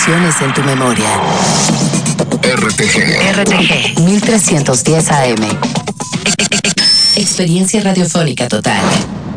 emociones en tu memoria. RTG 1310 AM. Experiencia radiofónica total.